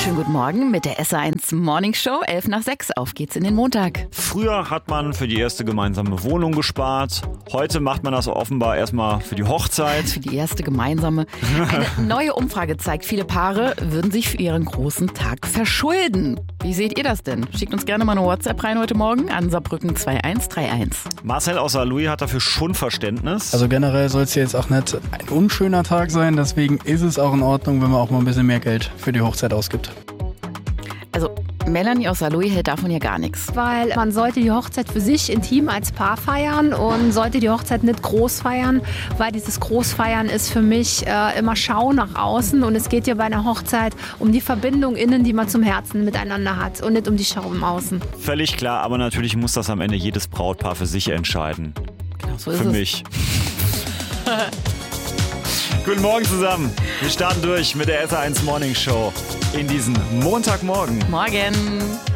Schönen guten Morgen mit der SA1 Morning Show. 5:11. Auf geht's in den Montag. Früher hat man für die erste gemeinsame Wohnung gespart. Heute macht man das offenbar erstmal für die Hochzeit. Für die erste gemeinsame. Eine neue Umfrage zeigt, viele Paare würden sich für ihren großen Tag verschulden. Wie seht ihr das denn? Schickt uns gerne mal eine WhatsApp rein heute Morgen an Saarbrücken 2131. Marcel aus Saarlouis hat dafür schon Verständnis. Also generell soll es jetzt auch nicht ein unschöner Tag sein. Deswegen ist es auch in Ordnung, wenn man auch mal ein bisschen mehr Geld für die Hochzeit ausgibt. Also Melanie aus Saarlouis hält davon ja gar nichts. Weil man sollte die Hochzeit für sich intim als Paar feiern und sollte die Hochzeit nicht groß feiern, weil dieses Großfeiern ist für mich immer Schau nach außen und es geht ja bei einer Hochzeit um die Verbindung innen, die man zum Herzen miteinander hat und nicht um die Schau im Außen. Völlig klar, aber natürlich muss das am Ende jedes Brautpaar für sich entscheiden. Genau, so ist Für es. mich. Guten Morgen zusammen. Wir starten durch mit der SA1 Morning Show in diesen Montagmorgen. Morgen.